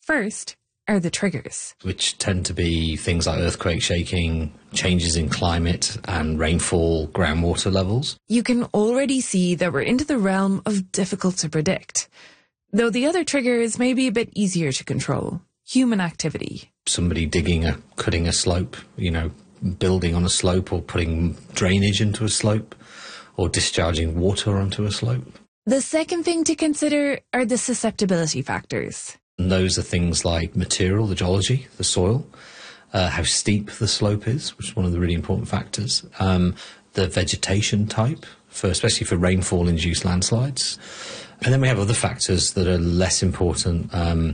First are the triggers, which tend to be things like earthquake shaking, changes in climate and rainfall, groundwater levels. You can already see that we're into the realm of difficult to predict, though the other triggers may be a bit easier to control. Human activity. Somebody cutting a slope, building on a slope, or putting drainage into a slope, or discharging water onto a slope. The second thing to consider are the susceptibility factors. And those are things like material, the geology, the soil, how steep the slope is, which is one of the really important factors, the vegetation type, especially for rainfall-induced landslides. And then we have other factors that are less important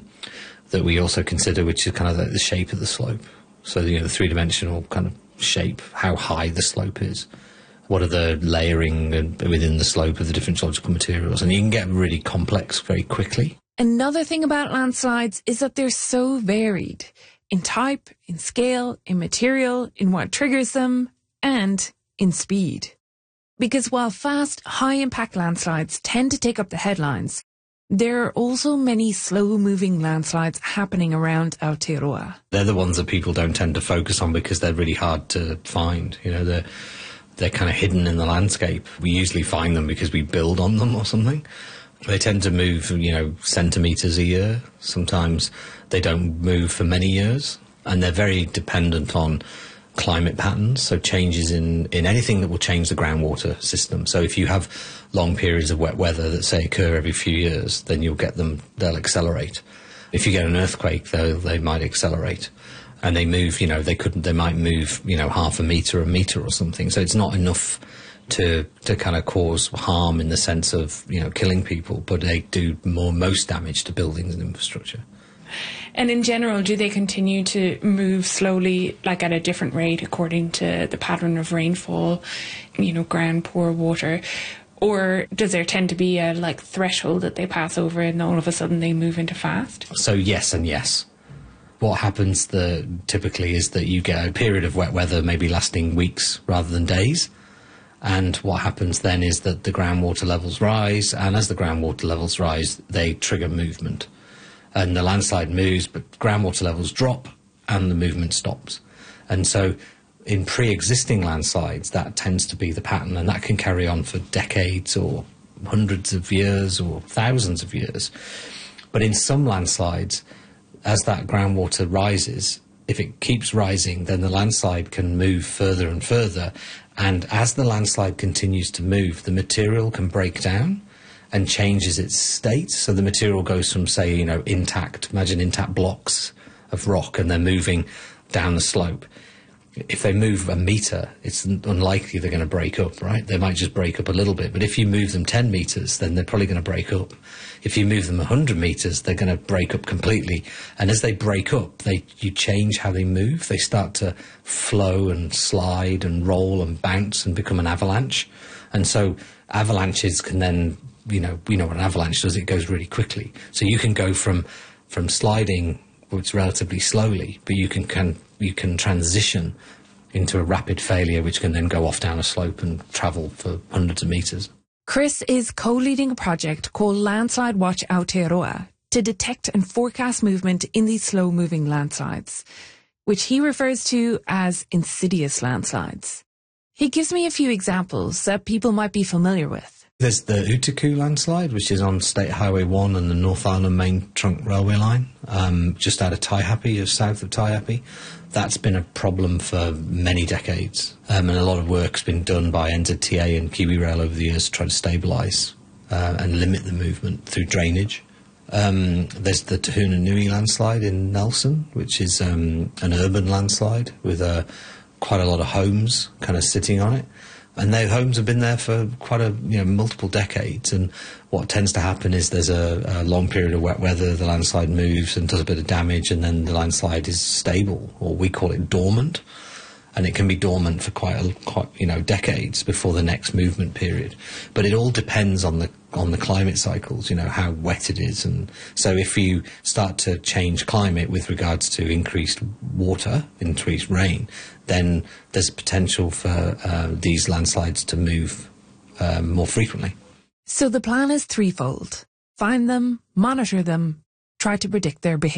that we also consider, which is kind of like the shape of the slope. So, the three-dimensional kind of shape, how high the slope is. What are the layering within the slope of the different geological materials? And you can get really complex very quickly. Another thing about landslides is that they're so varied in type, in scale, in material, in what triggers them, and in speed. Because while fast, high-impact landslides tend to take up the headlines, there are also many slow-moving landslides happening around Aotearoa. They're the ones that people don't tend to focus on because they're really hard to find. They're kind of hidden in the landscape. We usually find them because we build on them or something. They tend to move, centimetres a year. Sometimes they don't move for many years. And they're very dependent on climate patterns, so changes in anything that will change the groundwater system. So if you have long periods of wet weather that, say, occur every few years, then you'll get them, they'll accelerate. If you get an earthquake, they might accelerate. And they move, they might move, half a metre or something. So it's not enough to kind of cause harm in the sense of, killing people, but they do most damage to buildings and infrastructure. And in general, do they continue to move slowly, like at a different rate according to the pattern of rainfall, ground pour water? Or does there tend to be a threshold that they pass over and all of a sudden they move into fast? So yes and yes. What happens typically is that you get a period of wet weather maybe lasting weeks rather than days. And what happens then is that the groundwater levels rise, and as the groundwater levels rise, they trigger movement. And the landslide moves, but groundwater levels drop and the movement stops. And so in pre-existing landslides, that tends to be the pattern, and that can carry on for decades or hundreds of years or thousands of years. But in some landslides, as that groundwater rises, if it keeps rising, then the landslide can move further and further. And as the landslide continues to move, the material can break down and changes its state. So the material goes from, say, intact, imagine intact blocks of rock, and they're moving down the slope. If they move a metre, it's unlikely they're going to break up, right? They might just break up a little bit. But if you move them 10 metres, then they're probably going to break up. If you move them 100 metres, they're going to break up completely. And as they break up, you change how they move. They start to flow and slide and roll and bounce and become an avalanche. And so avalanches can then, we know what an avalanche does. It goes really quickly. So you can go from sliding, it's relatively slowly, but you can transition into a rapid failure, which can then go off down a slope and travel for hundreds of metres. Chris is co-leading a project called Landslide Watch Aotearoa to detect and forecast movement in these slow-moving landslides, which he refers to as insidious landslides. He gives me a few examples that people might be familiar with. There's the Utaku landslide, which is on State Highway 1 and the North Island Main Trunk Railway Line, just out of Taihape, just south of Taihape. That's been a problem for many decades, and a lot of work's been done by NZTA and KiwiRail over the years to try to stabilise and limit the movement through drainage. There's the Tahuna Nui landslide in Nelson, which is an urban landslide with quite a lot of homes kind of sitting on it. And their homes have been there for quite multiple decades. And what tends to happen is there's a long period of wet weather, the landslide moves and does a bit of damage, and then the landslide is stable, or we call it dormant. And it can be dormant for quite decades before the next movement period. But it all depends on the climate cycles, how wet it is. And so if you start to change climate with regards to increased water, increased rain, then there's potential for these landslides to move more frequently. So the plan is threefold. Find them, monitor them, try to predict their behaviour.